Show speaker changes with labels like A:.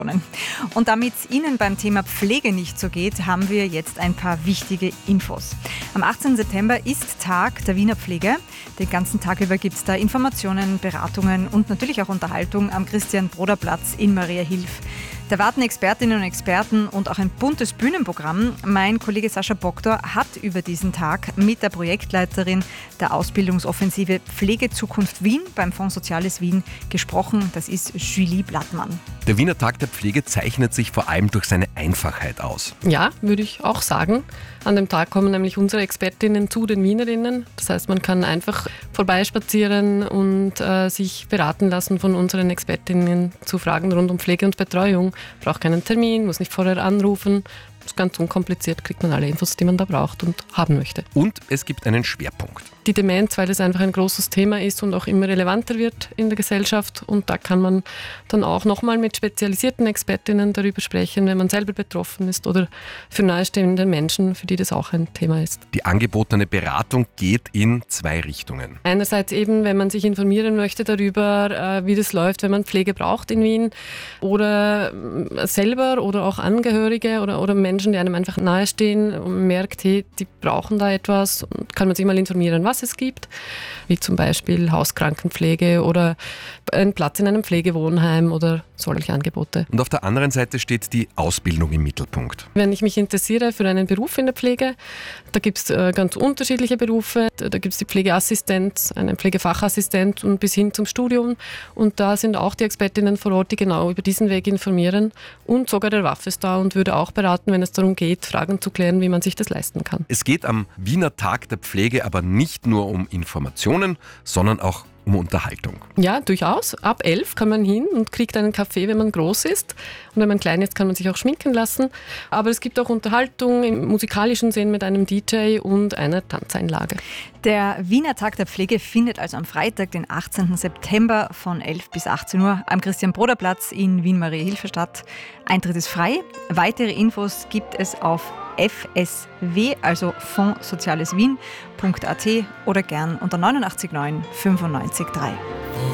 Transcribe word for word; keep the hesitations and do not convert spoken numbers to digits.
A: Und damit es Ihnen beim Thema Pflege nicht so geht, haben wir jetzt ein paar wichtige Infos. Am achtzehnten September ist Tag der Wiener Pflege. Den ganzen Tag über gibt es da Informationen, Beratungen und natürlich auch Unterhaltung am Christian-Broder-Platz in Mariahilf. Da warten Expertinnen und Experten und auch ein buntes Bühnenprogramm. Mein Kollege Sascha Boktor hat über diesen Tag mit der Projektleiterin der Ausbildungsoffensive Pflegezukunft Wien beim Fonds Soziales Wien gesprochen. Das ist Julie Blattmann.
B: Der Wiener Tag der Pflege zeichnet sich vor allem durch seine Einfachheit aus.
C: Ja, würde ich auch sagen. An dem Tag kommen nämlich unsere Expertinnen zu den Wienerinnen. Das heißt, man kann einfach vorbeispazieren und äh, sich beraten lassen von unseren Expertinnen zu Fragen rund um Pflege und Betreuung. Braucht keinen Termin, muss nicht vorher anrufen. Das ist ganz unkompliziert, kriegt man alle Infos, die man da braucht und haben möchte.
B: Und es gibt einen Schwerpunkt.
C: Die Demenz, weil es einfach ein großes Thema ist und auch immer relevanter wird in der Gesellschaft. Und da kann man dann auch nochmal mit spezialisierten Expertinnen darüber sprechen, wenn man selber betroffen ist oder für nahestehende Menschen, für die das auch ein Thema ist.
B: Die angebotene Beratung geht in zwei Richtungen.
C: Einerseits eben, wenn man sich informieren möchte darüber, wie das läuft, wenn man Pflege braucht in Wien oder selber oder auch Angehörige oder, oder Menschen, die einem einfach nahestehen und merkt, hey, die brauchen da etwas, und kann man sich mal informieren, was es gibt, wie zum Beispiel Hauskrankenpflege oder ein Platz in einem Pflegewohnheim oder solche Angebote.
B: Und auf der anderen Seite steht die Ausbildung im Mittelpunkt.
C: Wenn ich mich interessiere für einen Beruf in der Pflege, da gibt es äh, ganz unterschiedliche Berufe. Da gibt es die Pflegeassistenz, einen Pflegefachassistent und bis hin zum Studium. Und da sind auch die Expertinnen vor Ort, die genau über diesen Weg informieren. Und sogar der W A F ist da und würde auch beraten, wenn es darum geht, Fragen zu klären, wie man sich das leisten kann.
B: Es geht am Wiener Tag der Pflege aber nicht nur um Informationen, sondern auch um Unterhaltung.
C: Ja, durchaus. Ab elf kann man hin und kriegt einen Kaffee, wenn man groß ist. Und wenn man klein ist, kann man sich auch schminken lassen. Aber es gibt auch Unterhaltung im musikalischen Sinn mit einem D J und einer Tanzeinlage.
A: Der Wiener Tag der Pflege findet also am Freitag, den achtzehnten September von elf bis achtzehn Uhr am Christian-Broder-Platz in Wien-Mariahilf statt. Eintritt ist frei. Weitere Infos gibt es auf F S W, also Fonds Soziales Wien Punkt A T oder gern unter neunundachtzig neun fünfundneunzig drei.